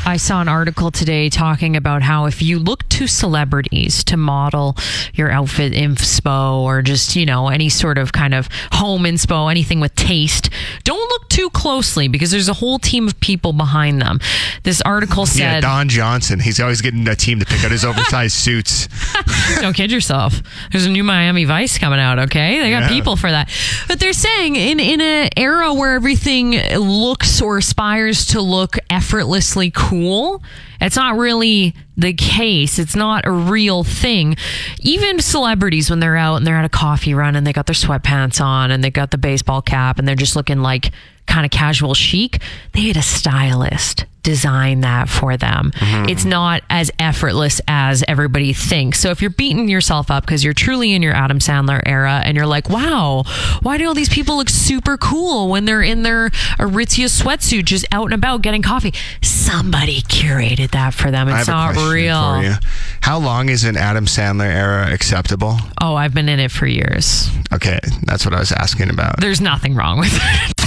I saw an article today talking about how if you look to celebrities to model your outfit inspo or just, any sort of kind of home inspo, anything with taste, don't look too closely because there's a whole team of people behind them. This article said... Don Johnson. He's always getting a team to pick out his oversized suits. Don't kid yourself. There's a new Miami Vice coming out, okay? They got people for that. But they're saying in an era where everything looks or aspires to look effortlessly cool, it's not really the case. It's not a real thing. Even celebrities, when they're out and they're at a coffee run and they got their sweatpants on and they got the baseball cap and they're just looking like kind of casual chic, they had a stylist design that for them. It's not as effortless as everybody thinks. So if you're beating yourself up because you're truly in your Adam Sandler era and you're like, wow, why do all these people look super cool when they're in their Aritzia sweatsuit just out and about getting coffee? Somebody curated that for them. It's not real. For you. How long is an Adam Sandler era acceptable? Oh, I've been in it for years. Okay, that's what I was asking about. There's nothing wrong with it.